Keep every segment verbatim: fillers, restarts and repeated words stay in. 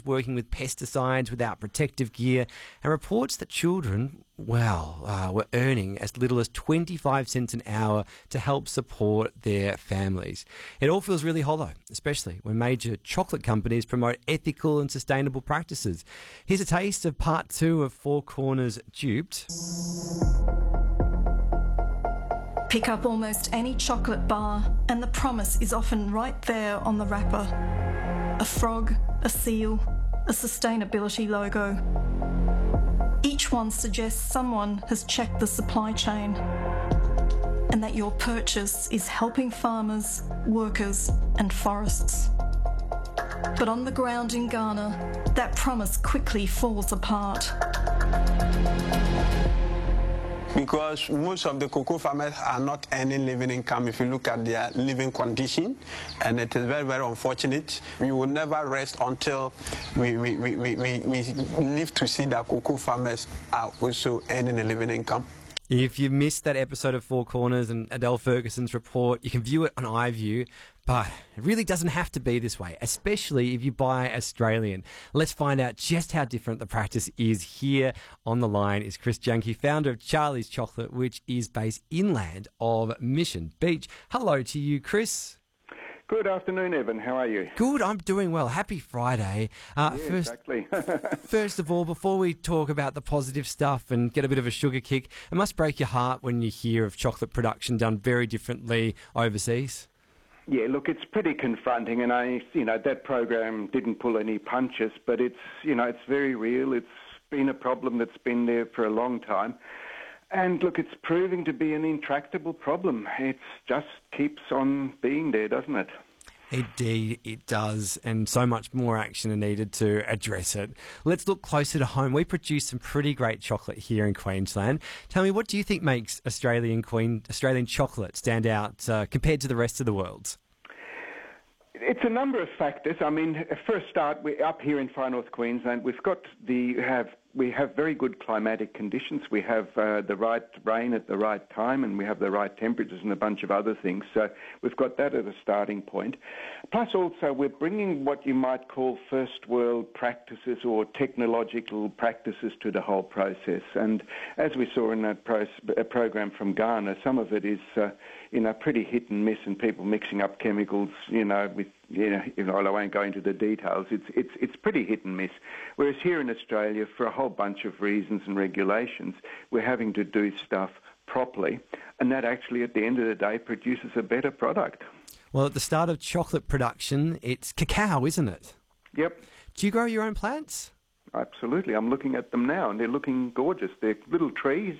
working with pesticides without protective gear, and reports that children, well, uh, were earning as little as twenty-five cents an hour to help support their families. It all feels really hollow, especially when major chocolate companies promote ethical and sustainable practices. Here's a taste of part two of Four Corners Duped. Pick up almost any chocolate bar and the promise is often right there on the wrapper. A frog, a seal, a sustainability logo. Each one suggests someone has checked the supply chain and that your purchase is helping farmers, workers and forests. But on the ground in Ghana, that promise quickly falls apart. Because most of the cocoa farmers are not earning living income if you look at their living condition, and it is very, very unfortunate. We will never rest until we, we, we, we, we, we live to see that cocoa farmers are also earning a living income. If you missed that episode of Four Corners and Adele Ferguson's report, you can view it on iView, but it really doesn't have to be this way, especially if you buy Australian. Let's find out just how different the practice is here. On the line is Chris Junkie, founder of Charlie's Chocolate, which is based inland of Mission Beach. Hello to you, Chris. Good afternoon, Evan. How are you? Good, I'm doing well. Happy Friday. Uh, yeah, first, exactly. First of all, before we talk about the positive stuff and get a bit of a sugar kick, it must break your heart when you hear of chocolate production done very differently overseas. Yeah, look, it's pretty confronting, and I, you know, that program didn't pull any punches, but it's, you know, it's very real. It's been a problem that's been there for a long time. And look, it's proving to be an intractable problem. It just keeps on being there, doesn't it? Indeed, it does, and so much more action are needed to address it. Let's look closer to home. We produce some pretty great chocolate here in Queensland. Tell me, what do you think makes Australian Queen Australian chocolate stand out uh, compared to the rest of the world? It's a number of factors. I mean, first start, we're up here in Far North Queensland. We've got the have we have very good climatic conditions. We have uh, the right rain at the right time, and we have the right temperatures and a bunch of other things. So we've got that as a starting point. Plus, also, we're bringing what you might call first world practices or technological practices to the whole process. And as we saw in that pro- program from Ghana, some of it is, uh, you know, pretty hit and miss, and people mixing up chemicals, you know, with You know, you know, I won't go into the details. It's it's it's pretty hit and miss. Whereas here in Australia, for a whole bunch of reasons and regulations, we're having to do stuff properly, and that actually, at the end of the day, produces a better product. Well, at the start of chocolate production, it's cacao, isn't it? Yep. Do you grow your own plants? Absolutely. I'm looking at them now, and they're looking gorgeous. They're little trees,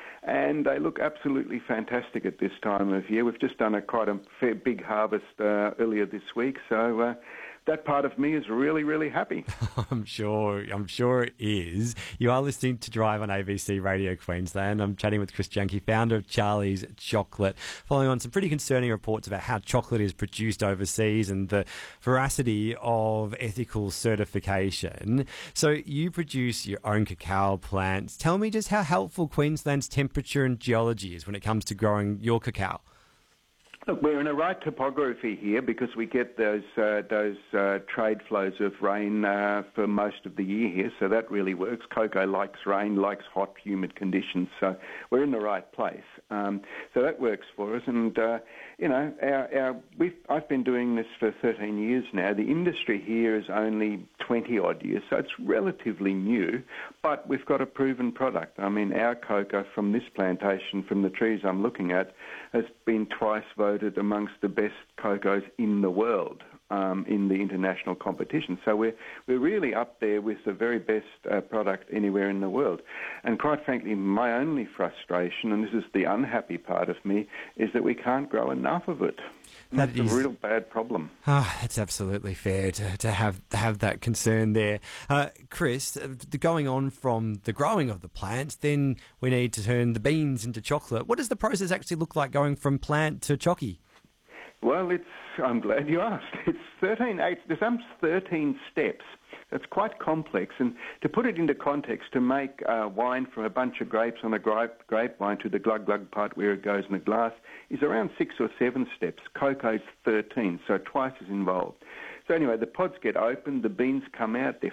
and they look absolutely fantastic at this time of year. We've just done a quite a fair big harvest uh, earlier this week, so uh, that part of me is really, really happy. I'm sure, I'm sure it is. You are listening to Drive on A B C Radio Queensland. I'm chatting with Chris Junkie, founder of Charlie's Chocolate, following on some pretty concerning reports about how chocolate is produced overseas and the veracity of ethical certification. So you produce your own cacao plants. Tell me just how helpful Queensland's temperature and geology is when it comes to growing your cacao. Look, we're in a right topography here because we get those uh, those uh, trade flows of rain uh, for most of the year here, so that really works. Cocoa likes rain, likes hot, humid conditions, so we're in the right place. Um, so that works for us, and uh, you know, our, our, we've, I've been doing this for thirteen years now. The industry here is only twenty odd years, so it's relatively new, but we've got a proven product. I mean, our cocoa from this plantation, from the trees I'm looking at, has been twice voted amongst the best cocoas in the world um, in the international competition. So we're we're really up there with the very best uh, product anywhere in the world. And quite frankly, my only frustration, and this is the unhappy part of me, is that we can't grow enough of it. And That that's is a real bad problem. Ah, that's absolutely fair to, to have to have that concern there. Uh, Chris, uh, the going on from the growing of the plants, then we need to turn the beans into chocolate. What does the process actually look like going from plant to chocky? Well, it's. I'm glad you asked. It's thirteen. Eight, there's some thirteen steps. That's quite complex. And to put it into context, to make uh, wine from a bunch of grapes on a grape, grapevine to the glug-glug part where it goes in the glass is around six or seven steps. Cocoa's thirteen, so twice as involved. So anyway, the pods get opened, the beans come out, they're